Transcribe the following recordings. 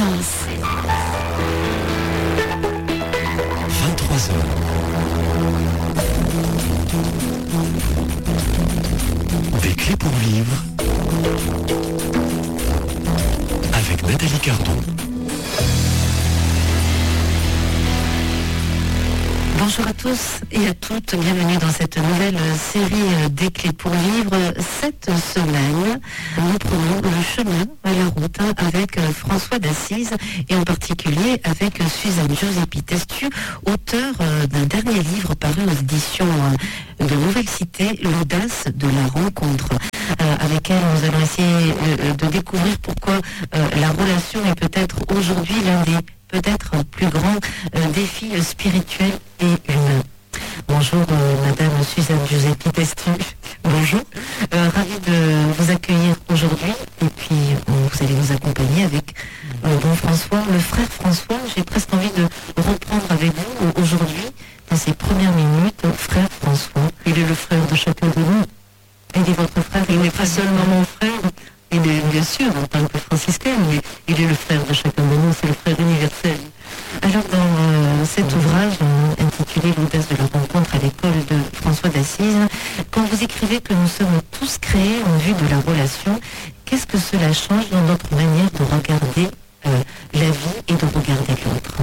présence. 23h. Des clés pour vivre avec Nathalie Cardon. Bonjour à tous et à toutes, bienvenue dans cette nouvelle série des clés pour vivre. Cette semaine, nous prenons le chemin à la route avec François d'Assise et en particulier avec Suzanne Giuseppi Testu, auteure d'un dernier livre paru aux éditions de Nouvelle Cité, L'audace de la rencontre. Avec elle, nous allons essayer de découvrir pourquoi la relation est peut-être aujourd'hui l'un des peut-être plus grands défis spirituels et humains. Bonjour Madame Suzanne Giuseppi Testu. Bonjour. Ravie de vous accueillir aujourd'hui et puis vous allez nous accompagner avec bon François, le frère François. J'ai presque envie de reprendre avec vous aujourd'hui dans ces premières minutes. Frère François, il est le frère de chacun de nous. Il est votre frère, il n'est pas seulement mon frère. Il est bien sûr en tant que franciscain, mais il est le frère de chacun de nous, c'est le frère universel. Alors dans cet ouvrage intitulé L'audace de la rencontre à l'école de François d'Assise, quand vous écrivez que nous sommes tous créés en vue de la relation, qu'est-ce que cela change dans notre manière de regarder la vie et de regarder l'autre?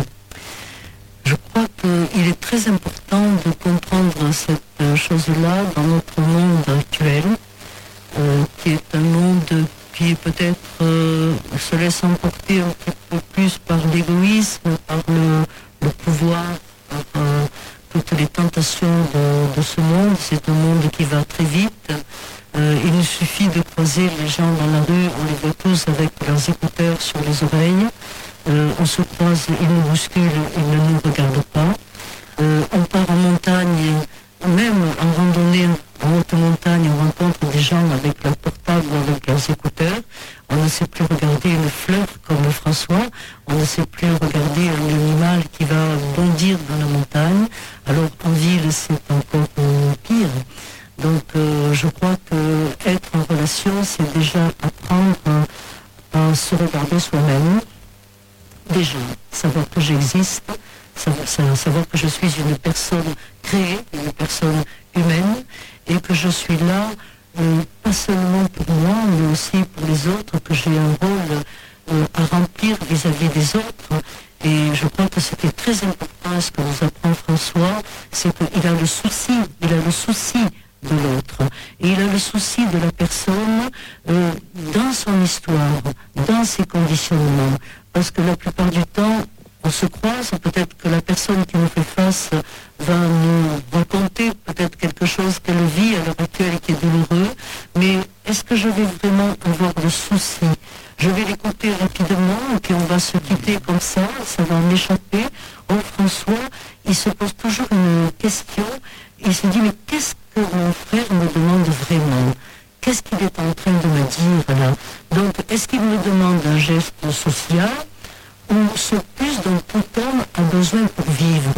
Je crois qu'il est très important de comprendre cette chose-là dans notre monde actuel, qui est un monde qui peut-être se laisse emporter un petit peu plus par l'égoïsme, par le pouvoir, par toutes les tentations de ce monde. C'est un monde qui va très vite. Il nous suffit de croiser les gens dans la rue, on les voit tous avec leurs écouteurs sur les oreilles. On se croise, ils nous bousculent, ils ne nous regardent pas. On part en montagne, même en randonnée en haute montagne, on rencontre des gens avec leur portable ou avec leurs écouteurs. On ne sait plus regarder une fleur comme François, on ne sait plus regarder un animal qui va bondir dans la montagne. Alors en ville, c'est encore pire. Donc je crois que être en relation, c'est déjà apprendre à se regarder soi-même. Déjà, savoir que j'existe, savoir que je suis une personne créée, une personne humaine, et que je suis là, pas seulement pour moi, mais aussi pour les autres, que j'ai un rôle à remplir vis-à-vis des autres. Et je crois que c'était très important, ce que nous apprend François, c'est qu'il a le souci de l'autre. Et il a le souci de la personne dans son histoire, dans ses conditionnements. Parce que la plupart du temps, on se croise, peut-être que la personne qui nous fait face va nous raconter peut-être quelque chose qu'elle vit à l'heure actuelle et qui est douloureux, mais est-ce que je vais vraiment avoir le souci? Je vais l'écouter rapidement et puis on va se quitter comme ça va m'échapper. Oh, François, il se pose toujours une question, il se dit mais qu'est-ce que mon frère me demande vraiment? Qu'est-ce qu'il est en train de me dire là? Donc, est-ce qu'il me demande un geste social ou ce plus dont tout homme a besoin pour vivre?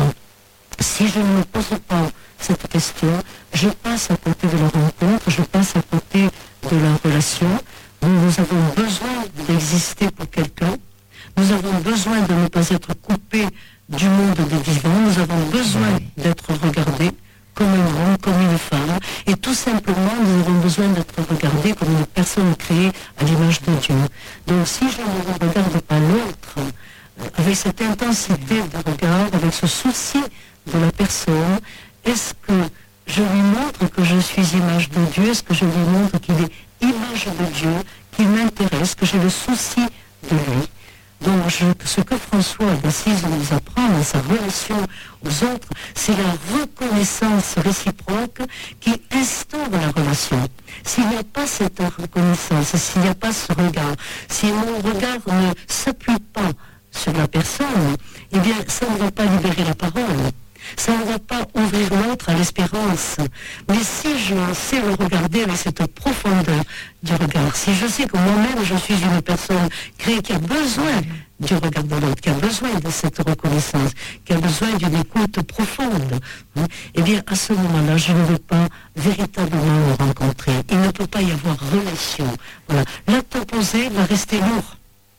Si je ne me pose pas cette question, je passe à côté de la rencontre, je passe à côté de la relation. Nous avons besoin d'exister pour quelqu'un. Nous avons besoin de ne pas être coupés du monde des vivants. Nous avons besoin d'être regardés comme un homme, comme une femme, et tout simplement nous avons besoin d'être regardés comme une personne créée à l'image de Dieu. Donc si je ne regarde pas l'autre, avec cette intensité de regard, avec ce souci de la personne, est-ce que je lui montre que je suis image de Dieu? Est-ce que je lui montre qu'il est image de Dieu, qu'il m'intéresse, que j'ai le souci de lui? Donc ce que François d'Assise nous apprend dans sa relation aux autres, c'est la reconnaissance réciproque qui instaure la relation. S'il n'y a pas cette reconnaissance, s'il n'y a pas ce regard, si mon regard ne s'appuie pas sur la personne, eh bien ça ne va pas libérer la parole. Ça ne va pas ouvrir l'autre à l'espérance. Mais si je sais le regarder avec cette profondeur du regard, si je sais que moi-même je suis une personne créée qui a besoin du regard de l'autre, qui a besoin de cette reconnaissance, qui a besoin d'une écoute profonde, eh bien à ce moment-là, je ne veux pas véritablement le rencontrer. Il ne peut pas y avoir relation. Voilà. L'acte opposé va rester lourd.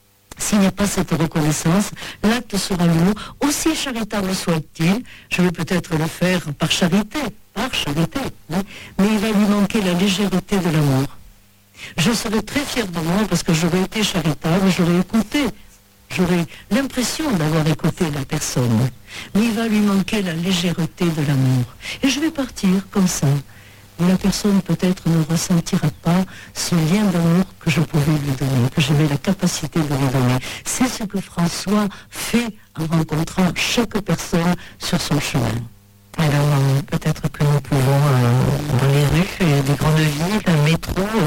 S'il n'y a pas cette reconnaissance, l'acte sera lourd, aussi charitable soit-il. Je vais peut-être le faire par charité, hein, mais il va lui manquer la légèreté de l'amour. Je serai très fière de moi parce que j'aurais été charitable, j'aurais écouté, j'aurais l'impression d'avoir écouté la personne. Mais il va lui manquer la légèreté de l'amour. Et je vais partir comme ça. Mais la personne peut-être ne ressentira pas ce lien d'amour que je pouvais lui donner, que j'avais la capacité de lui donner. C'est ce que François fait en rencontrant chaque personne sur son chemin. Alors peut-être que nous pouvons, dans les rues des grandes villes, métro,